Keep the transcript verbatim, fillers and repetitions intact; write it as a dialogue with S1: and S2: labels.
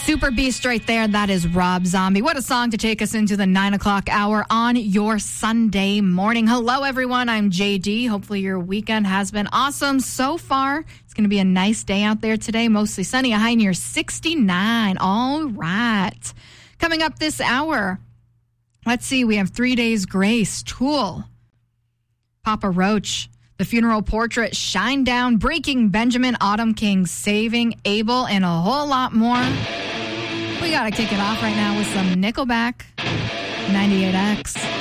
S1: Super Beast right there. That is Rob Zombie. What a song to take us into the nine o'clock hour on your Sunday morning. Hello, everyone. I'm J D. Hopefully your weekend has been awesome so far. It's going to be a nice day out there today. Mostly sunny, a high near sixty-nine. All right. Coming up this hour, let's see. We have Three Days Grace, Tool, Papa Roach, The Funeral Portrait, Shinedown, Breaking Benjamin, Autumn King, Saving Abel, and a whole lot more. We got to kick it off right now with some Nickelback, ninety-eight X.